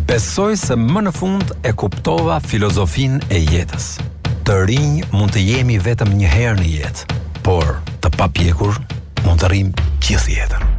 Besoj se më në fund e kuptova filozofinë e jetës. Të rinj mund të jemi vetëm një herë në jetë, por të papjekur mund të rrim gjithë jetën.